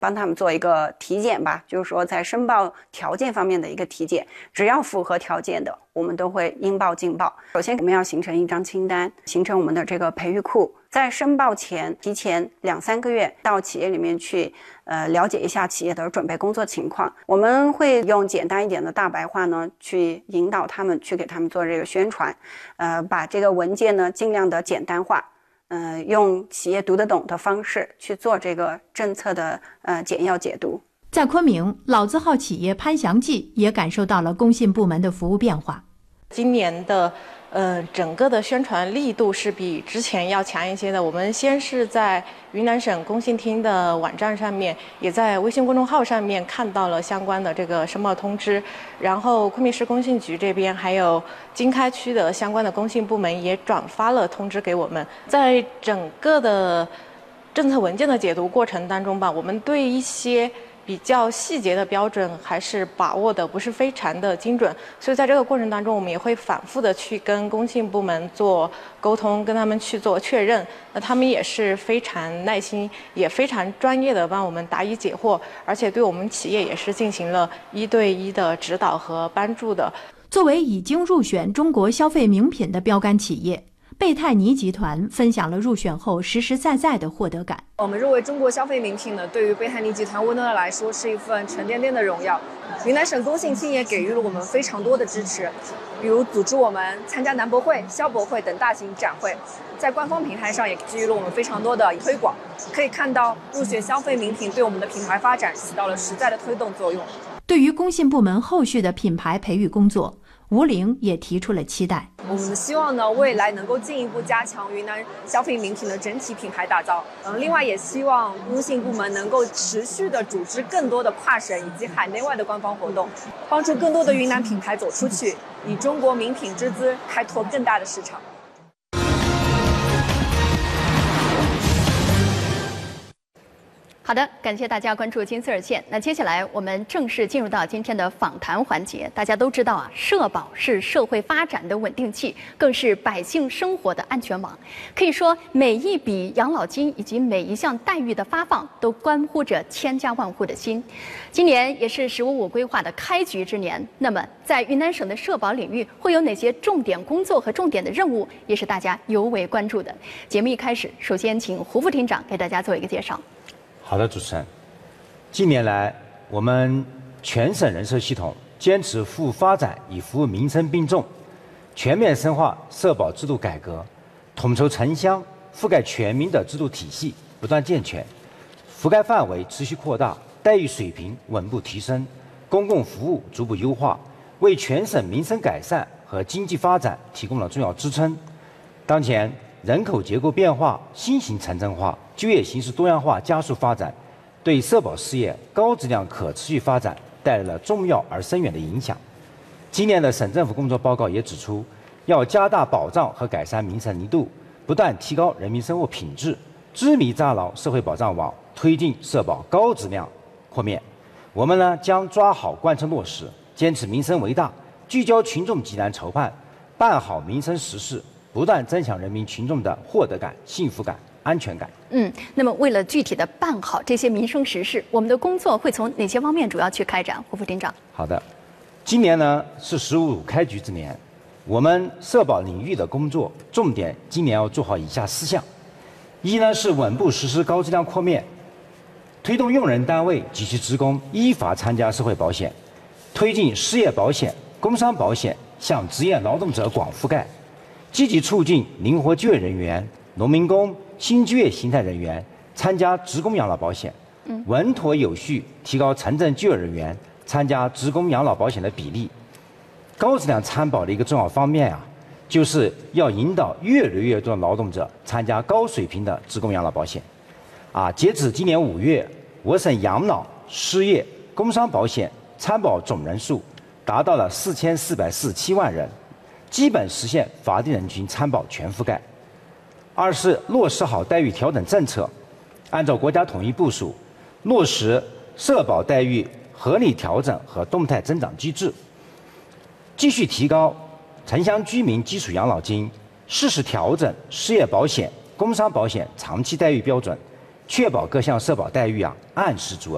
帮他们做一个体检吧，就是说在申报条件方面的一个体检，只要符合条件的，我们都会应报尽报。首先我们要形成一张清单，形成我们的这个培育库，在申报前提前2-3个月到企业里面去了解一下企业的准备工作情况。我们会用简单一点的大白话呢去引导他们，去给他们做这个宣传，把这个文件呢尽量的简单化，用企业读得懂的方式去做这个政策的简要解读。 在昆明，老字号企业潘祥记也感受到了工信部门的服务变化。 今年的整个的宣传力度是比之前要强一些的。我们先是在云南省工信厅的网站上面，也在微信公众号上面看到了相关的这个申报通知，然后昆明市工信局这边还有经开区的相关的工信部门也转发了通知给我们。在整个的政策文件的解读过程当中吧，我们对一些比较细节的标准还是把握的不是非常的精准，所以在这个过程当中，我们也会反复的去跟工信部门做沟通，跟他们去做确认。那他们也是非常耐心，也非常专业的帮我们答疑解惑，而且对我们企业也是进行了1对1的指导和帮助的。 作为已经入选中国消费名品的标杆企业，贝泰尼集团分享了入选后实实在在的获得感。 我们入围中国消费名品呢，对于贝泰尼集团温诺来说是一份沉甸甸的荣耀。云南省工信厅也给予了我们非常多的支持，比如组织我们参加南博会、消博会等大型展会，在官方平台上也给予了我们非常多的推广。可以看到，入选消费名品对我们的品牌发展起到了实在的推动作用。 对于工信部门后续的品牌培育工作，吴玲也提出了期待。 我们希望呢，未来能够进一步加强云南消费名品的整体品牌打造。另外也希望工信部门能够持续的组织更多的跨省以及海内外的官方活动，帮助更多的云南品牌走出去，以中国名品之姿开拓更大的市场。 好的，感谢大家关注金丝儿线。那接下来我们正式进入到今天的访谈环节。大家都知道啊，社保是社会发展的稳定器，更是百姓生活的安全网。可以说，每一笔养老金以及每一项待遇的发放，都关乎着千家万户的心。今年也是“15+5”规划的开局之年。那么，在云南省的社保领域，会有哪些重点工作和重点的任务，也是大家尤为关注的。节目一开始，首先请胡副厅长给大家做一个介绍。 好的，主持人。近年来，我们全省人社系统坚持服务发展与服务民生并重，全面深化社保制度改革，统筹城乡，覆盖全民的制度体系不断健全，覆盖范围持续扩大，待遇水平稳步提升，公共服务逐步优化，为全省民生改善和经济发展提供了重要支撑。当前，人口结构变化、新型城镇化、就业形势多样化加速发展，对社保事业高质量可持续发展带来了重要而深远的影响。今年的省政府工作报告也指出，要加大保障和改善民生力度，不断提高人民生活品质，织密扎牢社会保障网，推进社保高质量扩面。我们呢将抓好贯彻落实，坚持民生为大，聚焦群众急难愁盼，办好民生实事，不断增强人民群众的获得感、幸福感、安全感。 那么为了具体的办好这些民生实事，我们的工作会从哪些方面主要去开展？胡副厅长。 好的，今年呢是“15+5”开局之年，我们社保领域的工作重点今年要做好以下4项：一呢是稳步实施高质量扩面，推动用人单位及其职工依法参加社会保险，推进失业保险、工伤保险向职业劳动者广覆盖。积极促进灵活就业人员、农民工、新就业形态人员参加职工养老保险，稳妥有序提高城镇就业人员参加职工养老保险的比例。高质量参保的一个重要方面就是要引导越来越多的劳动者参加高水平的职工养老保险。截止今年5月，我省养老、失业、工伤保险参保总人数达到了4447万人。基本实现法定人群参保全覆盖。二是落实好待遇调整政策，按照国家统一部署，落实社保待遇合理调整和动态增长机制，继续提高城乡居民基础养老金，适时调整失业保险、工伤保险长期待遇标准，确保各项社保待遇按时足额。